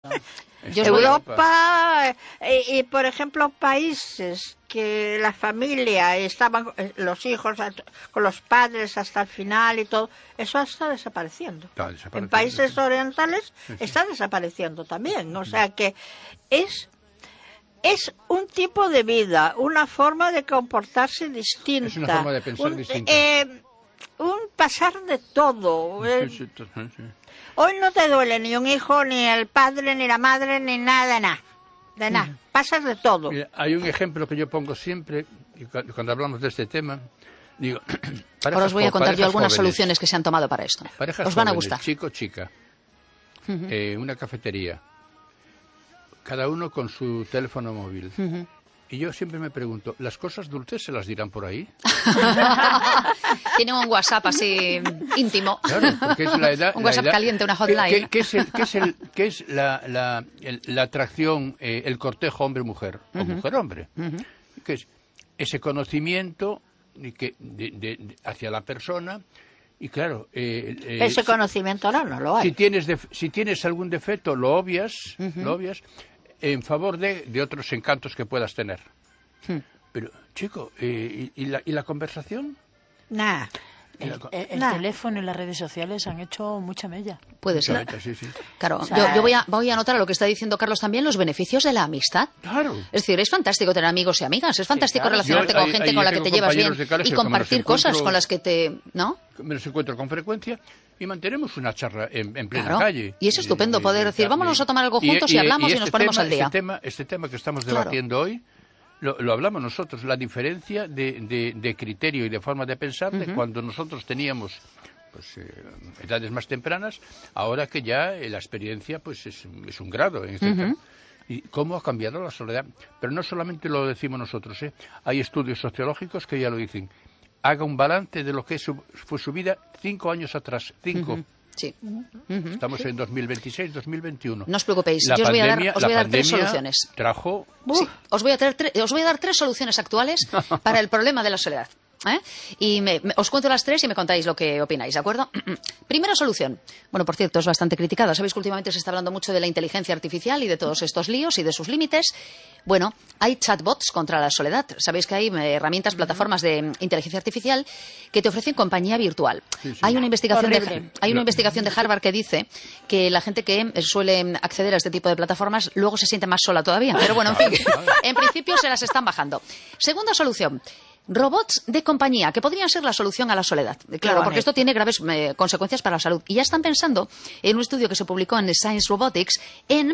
Europa y, por ejemplo, países que la familia estaban, los hijos con los padres hasta el final y todo, eso está desapareciendo. En países orientales está desapareciendo también. O sea que es un tipo de vida, una forma de comportarse distinta. Es una forma de pensar distinta. Un pasar de todo. Sí. Hoy no te duele ni un hijo, ni el padre, ni la madre, ni nada, de nada. Pasas de todo. Mira, hay un ejemplo que yo pongo siempre, y cuando hablamos de este tema, digo... Ahora os voy a contar yo algunas soluciones que se han tomado para esto. Os van a gustar. Chico, chica, una cafetería, cada uno con su teléfono móvil. Y yo siempre me pregunto, ¿las cosas dulces se las dirán por ahí? Tienen un WhatsApp así íntimo. Claro, porque es la edad... Un WhatsApp caliente, una hotline. ¿Qué es la atracción, el cortejo hombre-mujer? O mujer-hombre. ¿Qué es? Ese conocimiento hacia la persona. Y claro... ese conocimiento no lo hay. Si tienes algún defecto, lo obvias, en favor de otros encantos que puedas tener. Pero, chico, ¿y la conversación? Nada. El teléfono y las redes sociales han hecho mucha mella. Puede ser. Sí. Claro, o sea, yo voy a anotar a lo que está diciendo Carlos también, los beneficios de la amistad. Claro. Es decir, es fantástico tener amigos y amigas, es fantástico relacionarte con gente con la que te llevas bien y compartir cosas con las que te... ¿no? Me los encuentro con frecuencia y mantenemos una charla en plena calle. Y es estupendo poder decir, vámonos a tomar algo juntos y hablamos y nos ponemos al día. Este tema que estamos debatiendo hoy, lo hablamos nosotros, la diferencia de criterio y de forma de pensar de cuando nosotros teníamos edades más tempranas, ahora que ya la experiencia pues es un grado, etc. Y cómo ha cambiado la soledad. Pero no solamente lo decimos nosotros, hay estudios sociológicos que ya lo dicen. Haga un balance de lo que fue su vida 5 años atrás. 5. Sí. Estamos en 2026, 2021. No os preocupéis, yo os voy a dar 3 soluciones. Trajo... Sí, os voy a dar 3 soluciones actuales para el problema de la soledad. Y os cuento las 3 y me contáis lo que opináis, ¿de acuerdo? Primera solución. Bueno, por cierto, es bastante criticada. Sabéis que últimamente se está hablando mucho de la inteligencia artificial y de todos estos líos y de sus límites. Bueno, hay chatbots contra la soledad. Sabéis que hay herramientas, plataformas de inteligencia artificial que te ofrecen compañía virtual. Sí. Hay una investigación de Harvard que dice que la gente que suele acceder a este tipo de plataformas luego se siente más sola todavía. Pero bueno, en fin, en principio se las están bajando. Segunda solución. Robots de compañía, que podrían ser la solución a la soledad. Claro, porque esto tiene graves consecuencias para la salud. Y ya están pensando, en un estudio que se publicó en Science Robotics,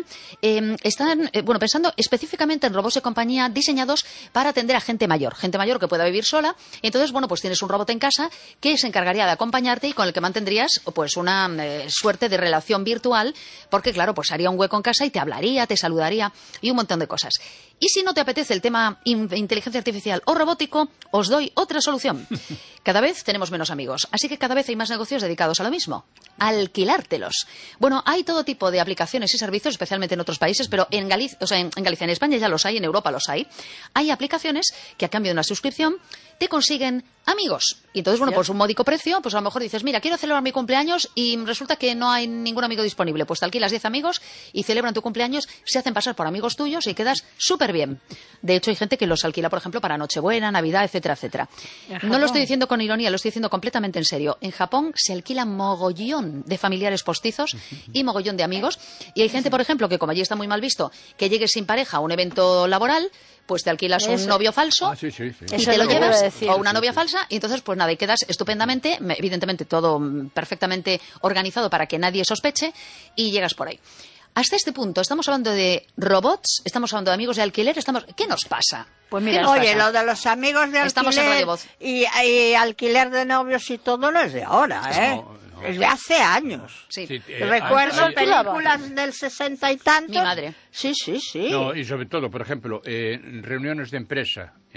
pensando específicamente en robots de compañía diseñados para atender a gente mayor que pueda vivir sola. Y entonces, pues tienes un robot en casa que se encargaría de acompañarte y con el que mantendrías pues una suerte de relación virtual, porque claro, pues haría un hueco en casa y te hablaría, te saludaría y un montón de cosas. Y si no te apetece el tema inteligencia artificial o robótico, os doy otra solución. Cada vez tenemos menos amigos, así que cada vez hay más negocios dedicados a lo mismo. Alquilártelos. Bueno, hay todo tipo de aplicaciones y servicios, especialmente en otros países, pero en Galicia, en España ya los hay, en Europa los hay. Hay aplicaciones que a cambio de una suscripción te consiguen amigos. Y entonces, pues un módico precio, pues a lo mejor dices, mira, quiero celebrar mi cumpleaños y resulta que no hay ningún amigo disponible. Pues te alquilas 10 amigos y celebran tu cumpleaños, se hacen pasar por amigos tuyos y quedas súper bien. De hecho, hay gente que los alquila, por ejemplo, para Nochebuena, Navidad, etcétera, etcétera. No lo estoy diciendo con ironía, lo estoy diciendo completamente en serio. En Japón se alquila mogollón de familiares postizos y mogollón de amigos. Y hay gente, por ejemplo, que como allí está muy mal visto, que llegues sin pareja a un evento laboral, pues te alquilas un novio falso y te lo llevas, o una novia falsa, y entonces pues nada, y quedas estupendamente, evidentemente todo perfectamente organizado para que nadie sospeche, y llegas por ahí. Hasta este punto estamos hablando de robots, estamos hablando de amigos de alquiler, ¿qué nos pasa? Pues mira, oye, lo de los amigos de alquiler y alquiler de novios y todo no es de ahora, es de hace años. Sí. Recuerdo películas del 60 y tantos. Mi madre. Sí. No, y sobre todo, por ejemplo, reuniones de empresa,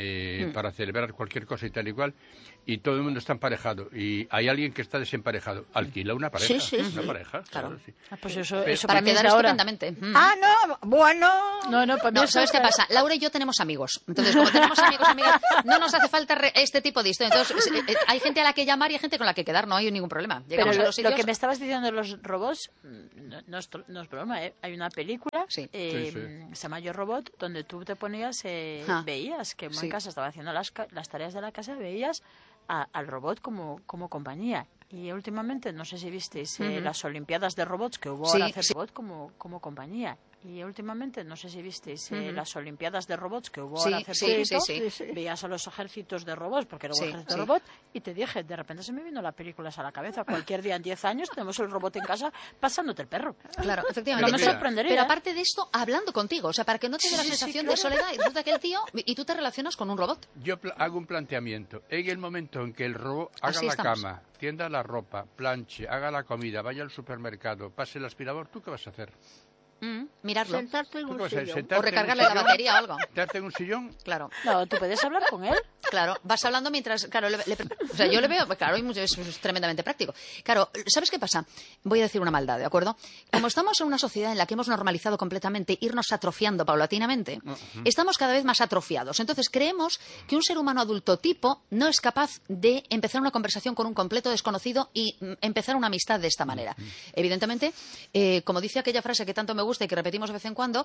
para celebrar cualquier cosa y tal y cual, y todo el mundo está emparejado, y hay alguien que está desemparejado, alquila una pareja. Una pareja, claro. Sí. Pues eso para quedar estupendamente. No, bueno. No, ¿sabes qué pasa? Laura y yo tenemos amigos. Entonces, como tenemos amigos, amigas, no nos hace falta este tipo de historia. Entonces, hay gente a la que llamar y hay gente con la que quedar, no hay ningún problema. Llegamos Pero a los sitios... lo que me estabas diciendo de los robots, no es broma, ¿eh? Hay una película, se llama Yo Robot, donde tú te ponías, veías que en casa estaba haciendo las tareas de la casa, veías al robot como compañía. Y últimamente, no sé si visteis las Olimpiadas de Robots que hubo ahora hace robot como compañía. Y últimamente, no sé si visteis las Olimpiadas de Robots que hubo ahora hace poquito, veías a los ejércitos de robots, porque era un ejército de robots, y te dije, de repente se me vino la película a la cabeza. Cualquier día en 10 años tenemos el robot en casa pasándote el perro. Claro, efectivamente. No me sorprendería. Pero aparte de esto, hablando contigo, o sea, para que no te dé la sensación de soledad, y resulta que el tío, y tú te relacionas con un robot. Yo hago un planteamiento. En el momento en que el robot haga la cama, tienda la ropa, planche, haga la comida, vaya al supermercado, pase el aspirador, ¿tú qué vas a hacer? Mirarlo. Sentarte en un sillón. O recargarle la batería o algo. ¿Sentarte en un sillón? Claro. No, tú puedes hablar con él. Claro, vas hablando mientras... Claro, o sea, yo le veo... Claro, es tremendamente práctico. Claro, ¿sabes qué pasa? Voy a decir una maldad, ¿de acuerdo? Como estamos en una sociedad en la que hemos normalizado completamente irnos atrofiando paulatinamente, estamos cada vez más atrofiados. Entonces, creemos que un ser humano adulto tipo no es capaz de empezar una conversación con un completo desconocido y empezar una amistad de esta manera. Evidentemente, como dice aquella frase que tanto me gusta y que repetimos de vez en cuando,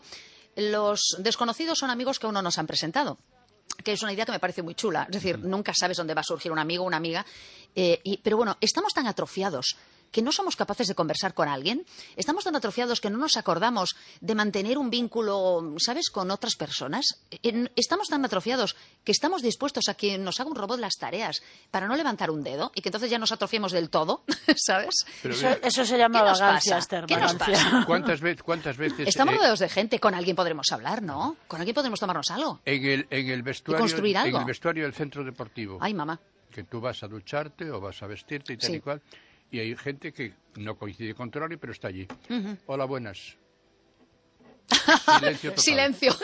los desconocidos son amigos que aún no nos han presentado, que es una idea que me parece muy chula. Es decir, nunca sabes dónde va a surgir un amigo o una amiga. Pero bueno, estamos tan atrofiados que no somos capaces de conversar con alguien. Estamos tan atrofiados que no nos acordamos de mantener un vínculo, ¿sabes?, con otras personas. Estamos tan atrofiados que estamos dispuestos a que nos haga un robot las tareas para no levantar un dedo y que entonces ya nos atrofiemos del todo, ¿sabes? Pero eso se llama vagancia, Esther. ¿Qué nos pasa? ¿Cuántas veces? Estamos rodeados de gente. Con alguien podremos hablar, ¿no? Con alguien podremos tomarnos algo. En el vestuario, construir algo. En el vestuario del centro deportivo. Ay, mamá. Que tú vas a ducharte o vas a vestirte y tal y cual. Y hay gente que no coincide con tu horario, pero está allí. Hola, buenas. Silencio total. Silencio.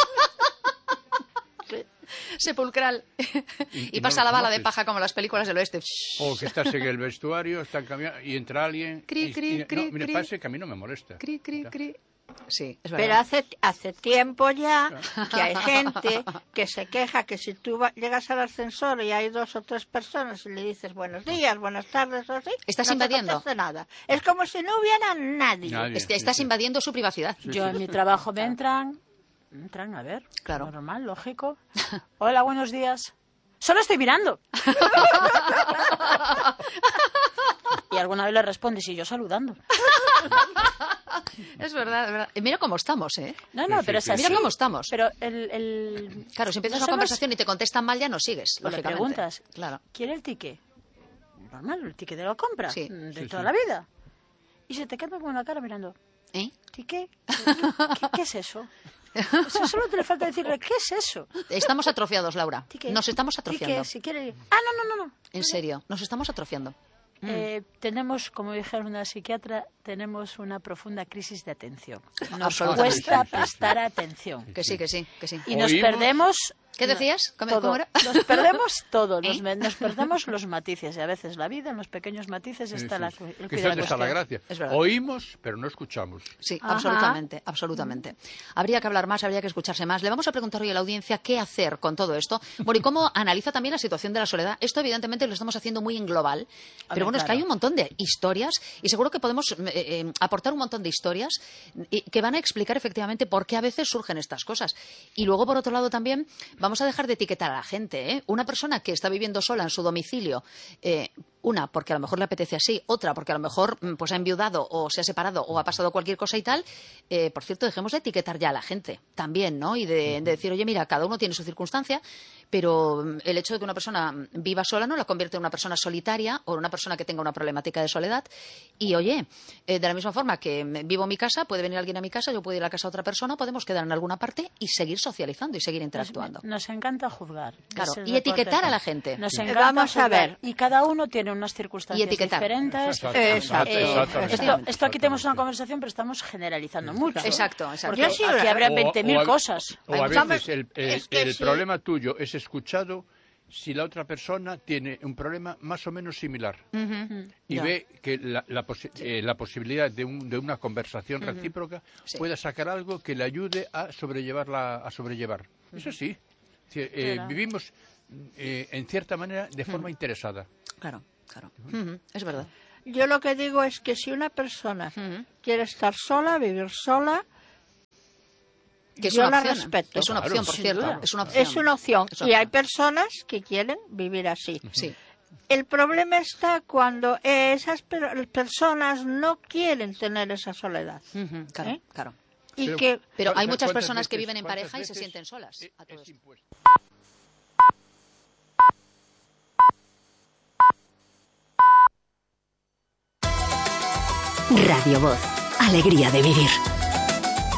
Sepulcral. Y pasa la bala de paja como las películas del oeste. O que estás en el vestuario, están cambiando y entra alguien. Mira, parece que a mí no me molesta. Cri. Sí, es verdad. Pero hace tiempo ya que hay gente que se queja que si tú llegas al ascensor y hay 2 o 3 personas y le dices buenos días, buenas tardes o así, estás no invadiendo. te nada. Es como si no hubiera nadie. Estás invadiendo su privacidad. Yo en mi trabajo me entran, a ver, claro, normal, lógico. Hola, buenos días. Solo estoy mirando. Y alguna vez le respondes y yo saludando. Es verdad. Mira cómo estamos, ¿eh? No, pero es así. Mira cómo estamos. Pero Claro, si empiezas una conversación y te contestan mal, ya no sigues, lógicamente. Le preguntas, claro. ¿quiere el ticket? Normal, el ticket de la compra. Sí. De toda la vida. Y se te queda con la cara mirando. ¿Ticket? ¿Qué es eso? O sea, solo te le falta decirle, ¿qué es eso? Estamos atrofiados, Laura. ¿Ticket? Nos estamos atrofiando. ¿Ticket? Si quiere... no. En serio, nos estamos atrofiando. Tenemos, como dijeron una psiquiatra, tenemos una profunda crisis de atención. Nos Absolutamente. cuesta prestar atención. Que sí. Y nos perdemos... ¿Qué decías? ¿Cómo era? Nos perdemos todo, nos perdemos los matices. Y a veces la vida, en los pequeños matices, está el cuidado. ¿Qué es donde está la gracia? Oímos, pero no escuchamos. Sí, absolutamente. Habría que hablar más, habría que escucharse más. Le vamos a preguntar hoy a la audiencia qué hacer con todo esto. Bueno, y cómo analiza también la situación de la soledad. Esto, evidentemente, lo estamos haciendo muy en global. Pero bueno, es que hay un montón de historias y seguro que podemos aportar un montón de historias que van a explicar efectivamente por qué a veces surgen estas cosas. Y luego, por otro lado, también vamos a dejar de etiquetar a la gente, ¿eh? Una persona que está viviendo sola en su domicilio, una, porque a lo mejor le apetece así, otra, porque a lo mejor pues ha enviudado o se ha separado o ha pasado cualquier cosa y tal. Por cierto, dejemos de etiquetar ya a la gente también, ¿no? Y de decir, oye, mira, cada uno tiene su circunstancia, pero el hecho de que una persona viva sola no la convierte en una persona solitaria o en una persona que tenga una problemática de soledad. Y, oye, de la misma forma que vivo en mi casa, puede venir alguien a mi casa, yo puedo ir a la casa de otra persona, podemos quedar en alguna parte y seguir socializando y seguir interactuando. Nos encanta juzgar. Claro, y etiquetar a la gente. Nos encanta Vamos a ver. Y cada uno tiene unas circunstancias diferentes. Esto aquí tenemos una conversación, pero estamos generalizando mucho. Exacto. Porque aquí habrá 20.000 cosas. O a veces el problema tuyo es escuchado si la otra persona tiene un problema más o menos similar y ve que la posibilidad de una conversación recíproca pueda sacar algo que le ayude a sobrellevar. Eso sí, vivimos en cierta manera de forma interesada. Claro. Es verdad. Yo lo que digo es que si una persona quiere estar sola, vivir sola, que yo la respeto. Es una opción, por cierto. Es una opción. Y hay personas que quieren vivir así. Sí. El problema está cuando esas personas no quieren tener esa soledad. Claro. Pero hay muchas personas que viven en pareja y se sienten solas. A todo esto. Radio Voz. Alegría de vivir.